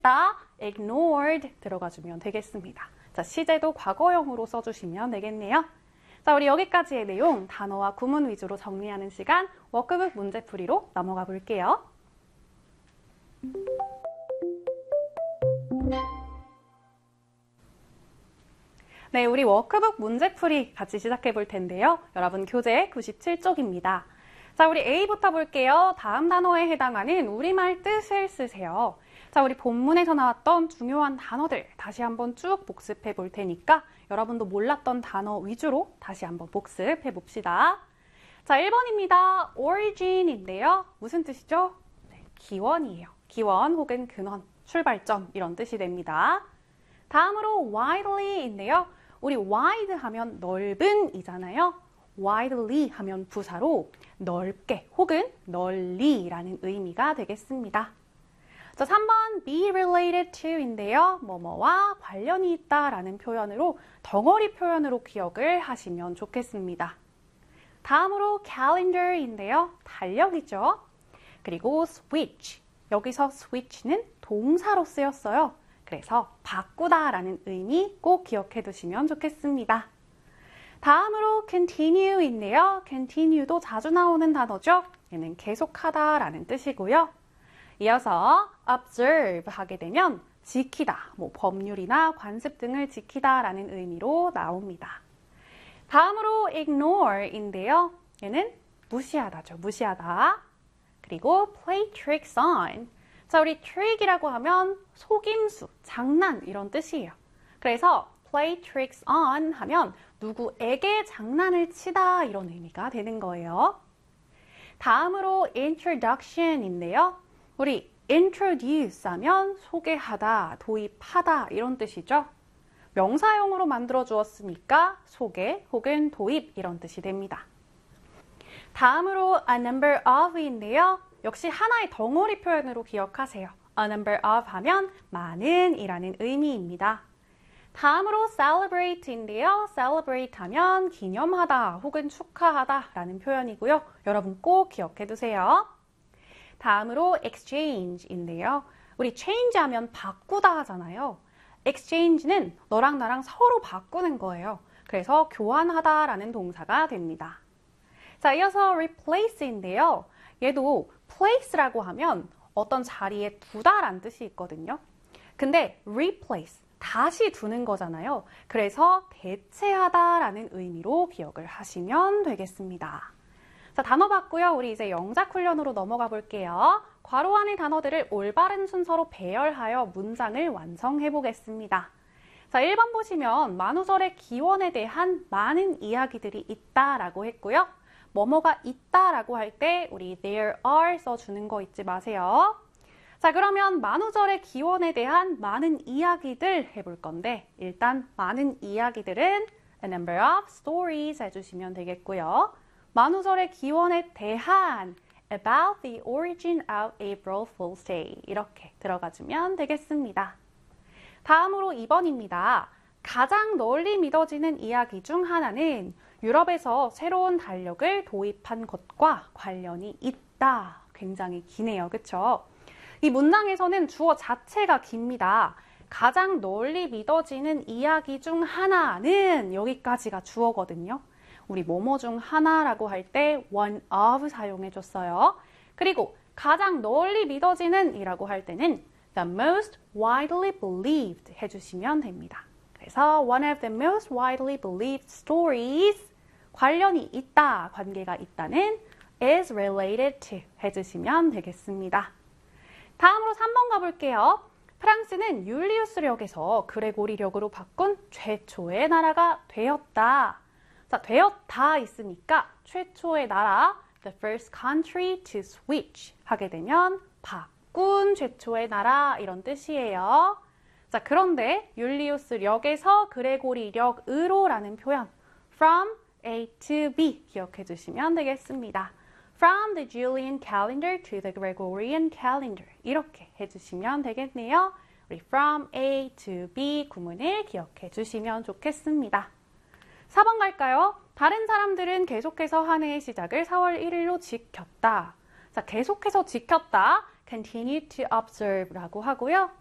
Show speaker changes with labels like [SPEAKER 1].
[SPEAKER 1] ignored 들어가주면 되겠습니다. 자, 시제도 과거형으로 써주시면 되겠네요. 자, 우리 여기까지의 내용 단어와 구문 위주로 정리하는 시간 워크북 문제풀이로 넘어가 볼게요. 네, 우리 워크북 문제풀이 같이 시작해 볼 텐데요. 여러분 교재 97쪽입니다. 자, 우리 A부터 볼게요. 다음 단어에 해당하는 우리말 뜻을 쓰세요. 자, 우리 본문에서 나왔던 중요한 단어들 다시 한번 쭉 복습해 볼 테니까 여러분도 몰랐던 단어 위주로 다시 한번 복습해 봅시다. 자, 1번입니다. origin인데요. 무슨 뜻이죠? 네, 기원이에요. 기원 혹은 근원, 출발점 이런 뜻이 됩니다. 다음으로 widely인데요. 우리 wide 하면 넓은 이잖아요. widely 하면 부사로 넓게 혹은 널리라는 의미가 되겠습니다. 자, 3번 be related to인데요. 뭐뭐와 관련이 있다라는 표현으로 덩어리 표현으로 기억을 하시면 좋겠습니다. 다음으로 calendar인데요. 달력이죠. 그리고 switch. 여기서 switch는 동사로 쓰였어요. 그래서 바꾸다라는 의미 꼭 기억해 두시면 좋겠습니다. 다음으로 continue인데요. continue도 자주 나오는 단어죠. 얘는 계속하다라는 뜻이고요. 이어서 observe 하게 되면 지키다, 법률이나 관습 등을 지키다라는 의미로 나옵니다. 다음으로 ignore인데요. 얘는 무시하다죠. 무시하다. 그리고 play tricks on. 자, 우리 trick이라고 하면 속임수, 장난 이런 뜻이에요. 그래서 play tricks on 하면 누구에게 장난을 치다 이런 의미가 되는 거예요. 다음으로 introduction인데요. 우리 introduce 하면 소개하다, 도입하다 이런 뜻이죠. 명사형으로 만들어 주었으니까 소개 혹은 도입 이런 뜻이 됩니다. 다음으로 a number of인데요. 역시 하나의 덩어리 표현으로 기억하세요. a number of 하면 많은 이라는 의미입니다. 다음으로 celebrate인데요. celebrate 하면 기념하다 혹은 축하하다 라는 표현이고요. 여러분 꼭 기억해 두세요. 다음으로 exchange인데요. 우리 change 하면 바꾸다 하잖아요. exchange는 너랑 나랑 서로 바꾸는 거예요. 그래서 교환하다 라는 동사가 됩니다. 자, 이어서 replace인데요. 얘도 place라고 하면 어떤 자리에 두다라는 뜻이 있거든요. 근데 replace, 다시 두는 거잖아요. 그래서 대체하다라는 의미로 기억을 하시면 되겠습니다. 자, 단어 봤고요. 우리 이제 영작 훈련으로 넘어가 볼게요. 괄호 안의 단어들을 올바른 순서로 배열하여 문장을 완성해 보겠습니다. 자, 1번 보시면 만우절의 기원에 대한 많은 이야기들이 있다라고 했고요. 뭐뭐가 있다라고 할 때 우리 there are 써주는 거 잊지 마세요. 자, 그러면 만우절의 기원에 대한 많은 이야기들 해볼 건데 일단 많은 이야기들은 a number of stories 해주시면 되겠고요. 만우절의 기원에 대한 about the origin of April Fool's Day 이렇게 들어가주면 되겠습니다. 다음으로 2번입니다. 가장 널리 믿어지는 이야기 중 하나는 유럽에서 새로운 달력을 도입한 것과 관련이 있다. 굉장히 기네요. 그쵸? 이 문장에서는 주어 자체가 깁니다. 가장 널리 믿어지는 이야기 중 하나는 여기까지가 주어거든요. 우리 뭐뭐 중 하나라고 할 때 one of 사용해줬어요. 그리고 가장 널리 믿어지는 이라고 할 때는 the most widely believed 해주시면 됩니다. 그래서 one of the most widely believed stories 관련이 있다, 관계가 있다는 is related to 해주시면 되겠습니다. 다음으로 3번 가볼게요. 프랑스는 율리우스력에서 그레고리력으로 바꾼 최초의 나라가 되었다. 자, 되었다 있으니까 최초의 나라, the first country to switch 하게 되면 바꾼 최초의 나라 이런 뜻이에요. 자, 그런데 율리우스력에서 그레고리력으로 라는 표현 from A to B 기억해 주시면 되겠습니다. From the Julian calendar to the Gregorian calendar 이렇게 해주시면 되겠네요. 우리 from A to B 구문을 기억해 주시면 좋겠습니다. 4번 갈까요? 다른 사람들은 계속해서 한 해의 시작을 4월 1일로 지켰다. 자, 계속해서 지켰다. Continue to observe 라고 하고요.